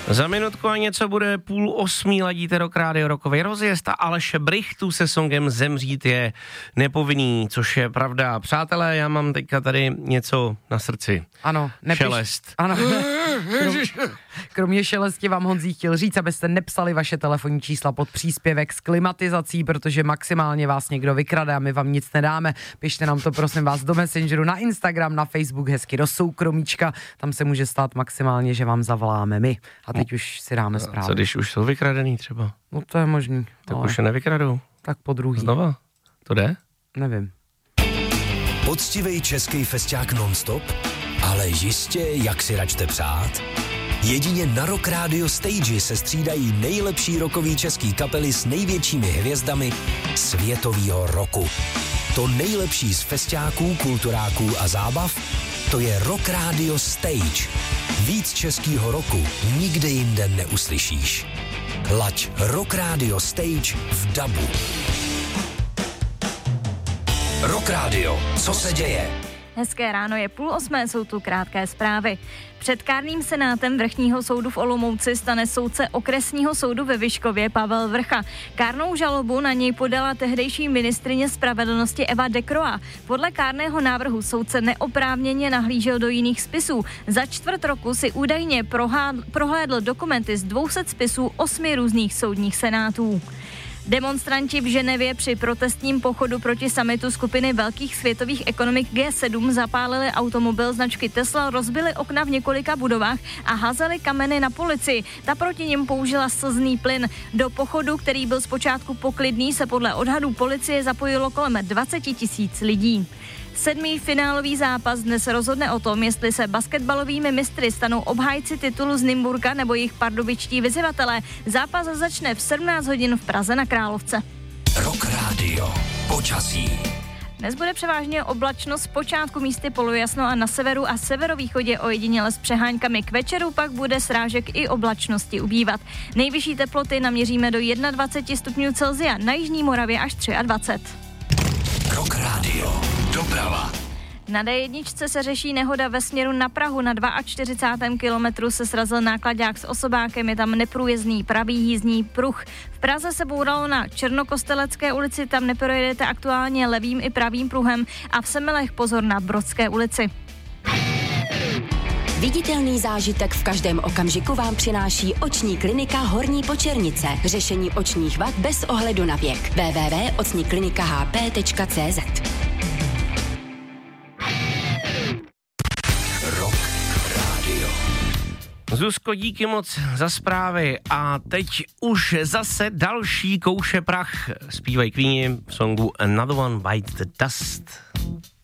Za minutku a něco bude 7:30, ladíte Rock Radio rokový rozjezd a Aleše Brychtu se songem Zemřít je nepovinný, což je pravda. Přátelé, já mám teďka tady něco na srdci. Ano, Šelest. Ano. Kromě šelesti vám Honzí chtěl říct, abyste nepsali vaše telefonní čísla pod příspěvek s klimatizací, protože maximálně vás někdo vykrade a my vám nic nedáme. Pište nám to prosím vás do Messengeru, na Instagram, na Facebook, hezky do soukromíčka. Tam se může stát maximálně, že vám zavoláme my. A teď už si dáme zprávu. Co když už jsou vykradený třeba? No to je možný. Tak už je nevykradou. Tak po druhý. Znova? To jde? Nevím. Poctivej český festiák non-stop, ale jistě, jak si račte přát. Jedině na Rock Radio Stage se střídají nejlepší rockový český kapely s největšími hvězdami světovýho roku. To nejlepší z festiáků, kulturáků a zábav, to je Rock Radio Stage. Víc českýho roku nikde jinde neuslyšíš. Laď Rock Radio Stage v dabu. Rock Radio, co se děje? Hezké ráno, je 7:30, jsou tu krátké zprávy. Před kárným senátem Vrchního soudu v Olomouci stane soudce okresního soudu ve Vyškově Pavel Vrcha. Kárnou žalobu na něj podala tehdejší ministryně spravedlnosti Eva Dekroa. Podle kárného návrhu soudce neoprávněně nahlížel do jiných spisů. Za čtvrt roku si údajně prohlédl dokumenty z 200 spisů 8 různých soudních senátů. Demonstranti v Ženevě při protestním pochodu proti summitu skupiny velkých světových ekonomik G7 zapálili automobil značky Tesla, rozbili okna v několika budovách a házeli kameny na policii. Ta proti nim použila slzný plyn. Do pochodu, který byl zpočátku poklidný, se podle odhadů policie zapojilo kolem 20 000 lidí. 7. finálový zápas dnes rozhodne o tom, jestli se basketbalovými mistry stanou obhájci titulu z Nymburka nebo jejich pardubičtí vyzývatelé. Zápas začne v 17 hodin v Praze na Královce. Rock Radio. Počasí. Dnes bude převážně oblačno, zpočátku místy polojasno a na severu a severovýchodě ojediněle s přeháňkami. K večeru pak bude srážek i oblačnosti ubývat. Nejvyšší teploty naměříme do 21 stupňů Celsia, na jižní Moravě až 23. Rock Radio. Doprava. Na D1 se řeší nehoda ve směru na Prahu. Na 42. kilometru se srazil náklaďák s osobákem, je tam neprůjezdný pravý jízdní pruh. V Praze se bouralo na Černokostelecké ulici, tam neprojedete aktuálně levým i pravým pruhem a v Semilech pozor na Brodské ulici. Viditelný zážitek v každém okamžiku vám přináší oční klinika Horní Počernice. Řešení očních vad bez ohledu na věk. www.ocniklinikahp.cz. Rock Radio. Zuzko, díky moc za zprávy a teď už zase další kouše prach. Zpívají Queeni v songu Another One Bites the Dust.